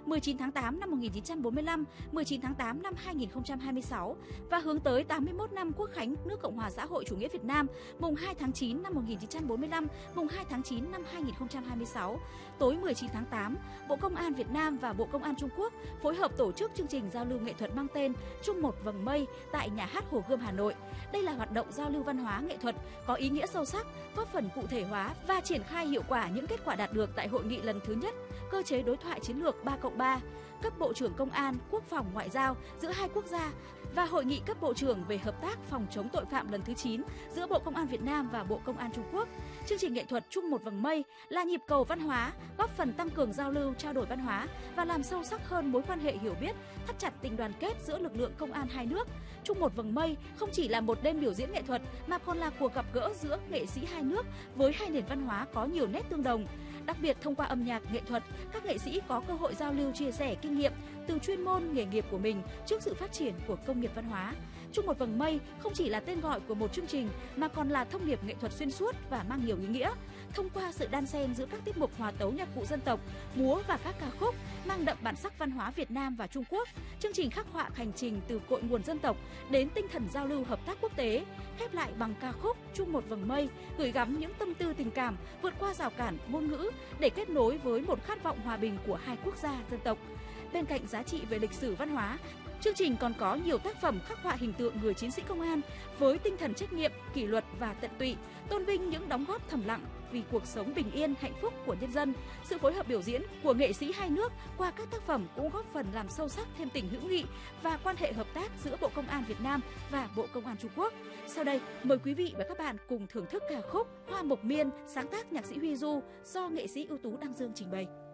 19 tháng 8 năm 1945, 19 tháng 8 năm 2026 và hướng tới 81 năm Quốc khánh nước Cộng hòa xã hội chủ nghĩa Việt Nam, mùng 2 tháng 9 năm 1945, mùng 2 tháng 9 năm 2026. Tối 19 tháng 8, Bộ Công an Việt Nam và Bộ Công an Trung Quốc phối hợp tổ chức chương trình giao lưu nghệ thuật mang tên Chung một vầng mây tại Nhà hát Hồ Gươm Hà Nội. Đây là hoạt động giao lưu văn hóa nghệ thuật có ý nghĩa sâu sắc, góp phần cụ thể hóa và triển khai hiệu quả những kết quả đạt được tại hội nghị lần thứ nhất cơ chế đối thoại chiến lược 3+3 cấp bộ trưởng Công an, Quốc phòng, Ngoại giao giữa hai quốc gia và hội nghị cấp bộ trưởng về hợp tác phòng chống tội phạm lần thứ 9 giữa Bộ Công an Việt Nam và Bộ Công an Trung Quốc. Chương trình nghệ thuật Chung một vầng mây là nhịp cầu văn hóa, góp phần tăng cường giao lưu, trao đổi văn hóa và làm sâu sắc hơn mối quan hệ hiểu biết, thắt chặt tình đoàn kết giữa lực lượng công an hai nước. Chung một vầng mây không chỉ là một đêm biểu diễn nghệ thuật mà còn là cuộc gặp gỡ giữa nghệ sĩ hai nước với hai nền văn hóa có nhiều nét tương đồng. Đặc biệt thông qua âm nhạc, nghệ thuật, các nghệ sĩ có cơ hội giao lưu chia sẻ kinh nghiệm từ chuyên môn nghề nghiệp của mình trước sự phát triển của công nghiệp văn hóa. Chung một vầng mây không chỉ là tên gọi của một chương trình mà còn là thông điệp nghệ thuật xuyên suốt và mang nhiều ý nghĩa. Thông qua sự đan xen giữa các tiết mục hòa tấu nhạc cụ dân tộc, múa và các ca khúc mang đậm bản sắc văn hóa Việt Nam và Trung Quốc, chương trình khắc họa hành trình từ cội nguồn dân tộc đến tinh thần giao lưu hợp tác quốc tế, khép lại bằng ca khúc Chung một vầng mây, gửi gắm những tâm tư tình cảm, vượt qua rào cản ngôn ngữ để kết nối với một khát vọng hòa bình của hai quốc gia dân tộc. Bên cạnh giá trị về lịch sử văn hóa, chương trình còn có nhiều tác phẩm khắc họa hình tượng người chiến sĩ công an với tinh thần trách nhiệm, kỷ luật và tận tụy, tôn vinh những đóng góp thầm lặng vì cuộc sống bình yên, hạnh phúc của nhân dân. Sự phối hợp biểu diễn của nghệ sĩ hai nước qua các tác phẩm cũng góp phần làm sâu sắc thêm tình hữu nghị và quan hệ hợp tác giữa Bộ Công an Việt Nam và Bộ Công an Trung Quốc. Sau đây, mời quý vị và các bạn cùng thưởng thức ca khúc Hoa Mộc Miên sáng tác nhạc sĩ Huy Du do nghệ sĩ ưu tú Đăng Dương trình bày.